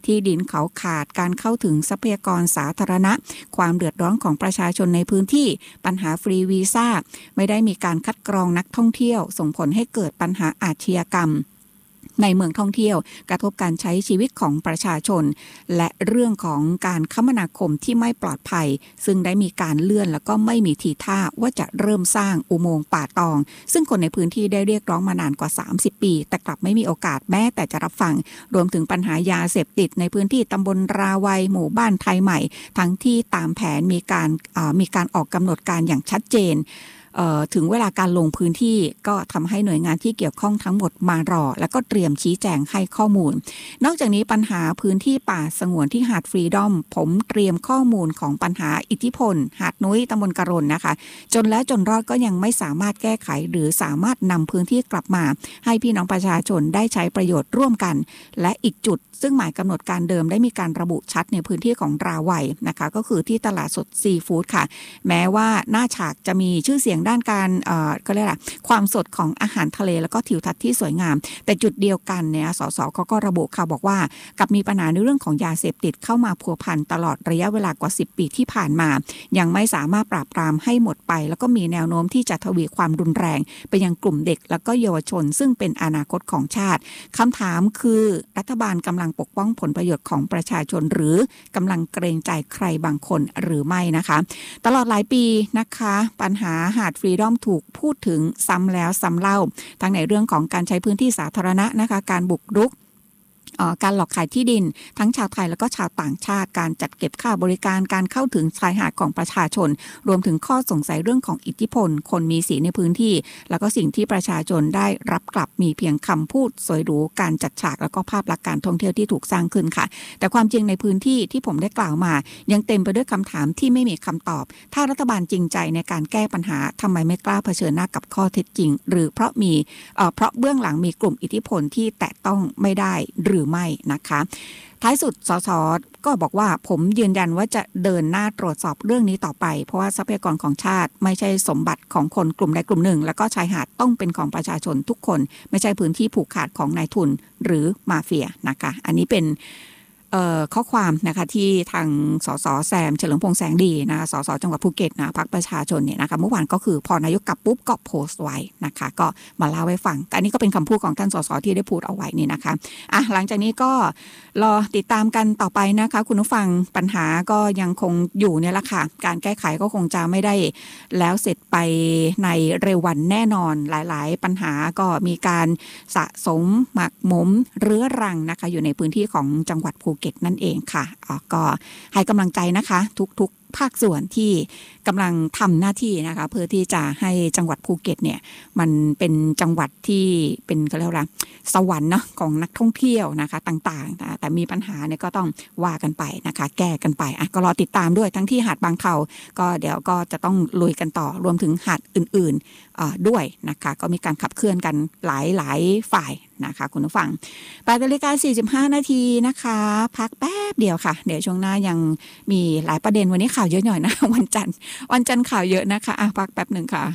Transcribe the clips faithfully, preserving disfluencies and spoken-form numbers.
ที่ดินเขาขาดการเข้าถึงทรัพยากรสาธารณะความเดือดร้อนของประชาชนในพื้นที่ปัญหาฟรีวีซ่าไม่ได้มีการคัดกรองนักท่องเที่ยวส่งผลให้เกิดปัญหาอาชญากรรมในเมืองท่องเที่ยวกระทบการใช้ชีวิตของประชาชนและเรื่องของการคมนาคมที่ไม่ปลอดภัยซึ่งได้มีการเลื่อนแล้วก็ไม่มีทีท่าว่าจะเริ่มสร้างอุโมงค์ป่าตองซึ่งคนในพื้นที่ได้เรียกร้องมานานกว่าสามสิบปีแต่กลับไม่มีโอกาสแม้แต่จะรับฟังรวมถึงปัญหายาเสพติดในพื้นที่ตำบลราวัยหมู่บ้านไทยใหม่ทั้งที่ตามแผนมีการมีการออกกำหนดการอย่างชัดเจนถึงเวลาการลงพื้นที่ก็ทำให้หน่วยงานที่เกี่ยวข้องทั้งหมดมารอและก็เตรียมชี้แจงให้ข้อมูลนอกจากนี้ปัญหาพื้นที่ป่าสงวนที่หาดฟรีดอมผมเตรียมข้อมูลของปัญหาอิทธิพลหาดนุ้ยตำบลกระรนนะคะจนแล้วจนรอดก็ยังไม่สามารถแก้ไขหรือสามารถนำพื้นที่กลับมาให้พี่น้องประชาชนได้ใช้ประโยชน์ร่วมกันและอีกจุดซึ่งหมายกำหนดการเดิมได้มีการระบุชัดในพื้นที่ของราวัยนะคะก็คือที่ตลาดสดซีฟู้ดค่ะแม้ว่าหน้าฉากจะมีชื่อเสียงด้านการเอ่อก็เรียกอะไรความสดของอาหารทะเลแล้วก็ทิวทัศน์ที่สวยงามแต่จุดเดียวกันเนี่ยสสเขาก็ระบุค่ะบอกว่ากับมีปัญหาในเรื่องของยาเสพติดเข้ามาพัวพันตลอดระยะเวลากว่าสิบปีที่ผ่านมายังไม่สามารถปราบปรามให้หมดไปแล้วก็มีแนวโน้มที่จะทวีความรุนแรงไปยังกลุ่มเด็กแล้วก็เยาวชนซึ่งเป็นอนาคตของชาติคำถามคือรัฐบาลกำลังปกป้องผลประโยชน์ของประชาชนหรือกำลังเกรงใจใครบางคนหรือไม่นะคะตลอดหลายปีนะคะปัญหาหาดฟรีดอมถูกพูดถึงซ้ำแล้วซ้ำเล่าทั้งในเรื่องของการใช้พื้นที่สาธารณะนะคะการบุกรุกการหลอกขายที่ดินทั้งชาวไทยแล้วก็ชาวต่างชาติการจัดเก็บค่าบริการการเข้าถึงชายหาดของประชาชนรวมถึงข้อสงสัยเรื่องของอิทธิพลคนมีสีในพื้นที่แล้วก็สิ่งที่ประชาชนได้รับกลับมีเพียงคำพูดสวยหรูการจัดฉากแล้วก็ภาพลักษณ์การท่องเที่ยวที่ถูกสร้างขึ้นค่ะแต่ความจริงในพื้นที่ที่ผมได้กล่าวมายังเต็มไปด้วยคำถามที่ไม่มีคำตอบถ้ารัฐบาลจริงใจในการแก้ปัญหาทำไมไม่กล้าเผชิญหน้ากับข้อเท็จจริงหรือเพราะมีเอ่อเพราะเบื้องหลังมีกลุ่มอิทธิพลที่แตะต้องไม่ได้หรือไม่นะคะท้ายสุดสสก็บอกว่าผมยืนยันว่าจะเดินหน้าตรวจสอบเรื่องนี้ต่อไปเพราะว่าทรัพยากรของชาติไม่ใช่สมบัติของคนกลุ่มใดกลุ่มหนึ่งแล้วก็ชายหาดต้องเป็นของประชาชนทุกคนไม่ใช่พื้นที่ผูกขาดของนายทุนหรือมาเฟียนะคะอันนี้เป็นข้อความนะคะที่ทางสสแซมเฉลิมพงษ์แสงดีนะสสจังหวัดภูเก็ตนะพรรคประชาชนเนี่ยนะคะเมื่อวานก็คือพอนายกกลับปุ๊บก็โพสต์ไว้นะคะก็มาเล่าให้ฟังอันนี้ก็เป็นคำพูดของท่านสสที่ได้พูดเอาไว้นี่นะคะอ่ะหลังจากนี้ก็รอติดตามกันต่อไปนะคะคุณผู้ฟังปัญหาก็ยังคงอยู่เนี่ยแหละค่ะการแก้ไขก็คงจะไม่ได้แล้วเสร็จไปในเร็ววันแน่นอนหลายๆปัญหาก็มีการสะสมหมักหมมเรื้อรังนะคะอยู่ในพื้นที่ของจังหวัดภูเก็ตนั่นเองค่ะก็ให้กำลังใจนะคะทุกๆภาคส่วนที่กำลังทำหน้าที่นะคะเพื่อที่จะให้จังหวัดภูเก็ตเนี่ยมันเป็นจังหวัดที่เป็นเขาเรียกว่าสวรรค์เนาะของนักท่องเที่ยวนะคะต่างๆนะแต่มีปัญหาเนี่ยก็ต้องว่ากันไปนะคะแก้กันไปอ่ะก็รอติดตามด้วยทั้งที่หาดบางเทาก็เดี๋ยวก็จะต้องลุยกันต่อรวมถึงหาดอื่นๆด้วยนะคะก็มีการขับเคลื่อนกันหลายๆฝ่ายนะคะคุณผู้ฟังแปดนาฬิกาสี่สิบห้านาทีนะคะพักแป๊บเดียวค่ะเดี๋ยวช่วงหน้ายังมีหลายประเด็นวันนี้ข่าวเยอะหน่อยนะวันจันทร์วันจันทร์ข่าวเยอะนะคะอ่ะพักแป๊บหนึ่งค่ะ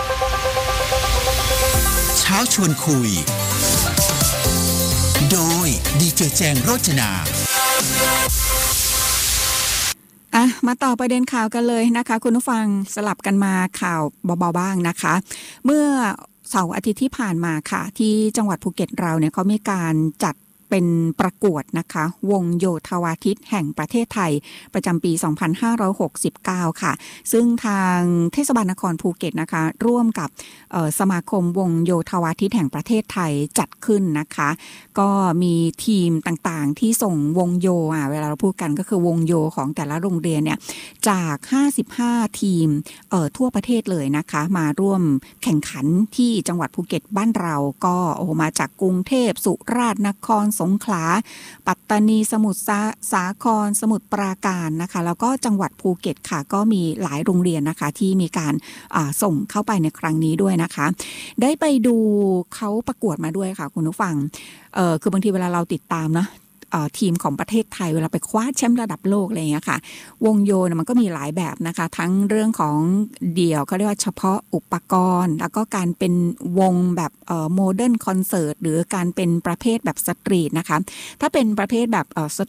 เช้าชวนคุยโดยดีเจแจงโรจนาอ่ะมาต่อประเด็นข่าวกันเลยนะคะคุณผู้ฟังสลับกันมาข่าวเบาๆบ้างนะคะเมื่อเสาร์อาทิตย์ที่ผ่านมาค่ะที่จังหวัดภูเก็ตเราเนี่ยเขามีการจัดเป็นประกวดนะคะวงโยธวาทิตแห่งประเทศไทยประจำปี สองพันห้าร้อยหกสิบเก้า ค่ะซึ่งทางเทศบาลนครภูเก็ตนะคะร่วมกับสมาคมวงโยธวาทิตแห่งประเทศไทยจัดขึ้นนะคะก็มีทีมต่างๆที่ส่งวงโยอ่ะเวลาเราพูดกันก็คือวงโยของแต่ละโรงเรียนเนี่ยจากห้าสิบห้าทีมเอ่อทั่วประเทศเลยนะคะมาร่วมแข่งขันที่จังหวัดภูเก็ตบ้านเราก็โอ้มาจากกรุงเทพสุราษฎร์นครสงขลาปัตตานีสมุทรสาครสมุทรปราการนะคะแล้วก็จังหวัดภูเก็ตค่ะก็มีหลายโรงเรียนนะคะที่มีการส่งเข้าไปในครั้งนี้ด้วยนะคะได้ไปดูเขาประกวดมาด้วยค่ะคุณผู้ฟังเอ่อคือบางทีเวลาเราติดตามนะทีมของประเทศไทยเวลาไปคว้าแชมป์ระดับโลกอะไรอย่างเงี้ยค่ะวงโยนมันก็มีหลายแบบนะคะทั้งเรื่องของเดี่ยวเขาเรียกว่าเฉพาะอุปกรณ์แล้วก็การเป็นวงแบบเอ่อโมเดิร์นคอนเสิร์ตหรือการเป็นประเภทแบบสตรีทนะคะถ้าเป็นประเภทแบบเอ่อส